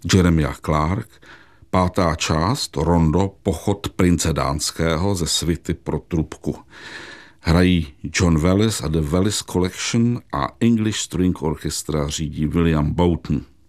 Jeremiah Clark, 5. část Rondo Pochod prince dánského ze svity pro trubku. Hrají John Wallis a The Wallis Collection a English String Orchestra řídí William Boughton.